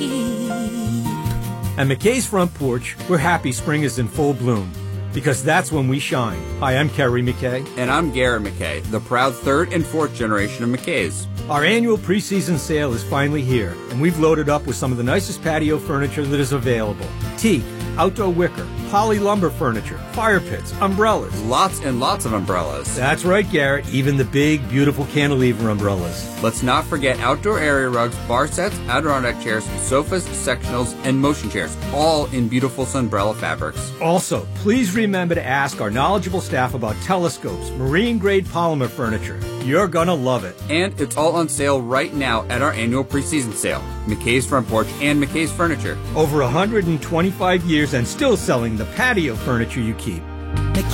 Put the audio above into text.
At McKay's Front Porch, we're happy spring is in full bloom, because that's when we shine. Hi, I'm Kerry McKay. And I'm Garrett McKay, the proud third and fourth generation of McKays. Our annual preseason sale is finally here, and we've loaded up with some of the nicest patio furniture that is available. Teak, outdoor wicker, poly lumber furniture, fire pits, umbrellas. Lots and lots of umbrellas. That's right, Garrett, even the big, beautiful cantilever umbrellas. Let's not forget outdoor area rugs, bar sets, Adirondack chairs, sofas, sectionals, and motion chairs, all in beautiful Sunbrella fabrics. Also, please remember to ask our knowledgeable staff about telescopes, marine-grade polymer furniture. You're gonna love it. And it's all on sale right now at our annual preseason sale. McKay's Front Porch and McKay's Furniture. Over 125 years and still selling the patio furniture you keep.